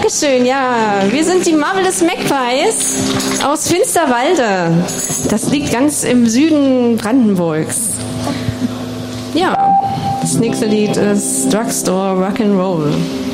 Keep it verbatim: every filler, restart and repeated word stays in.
Dankeschön, ja. Wir sind die Marvelous Magpies aus Finsterwalde. Das liegt ganz im Süden Brandenburgs. Ja, das nächste Lied ist Drugstore Rock'n'Roll.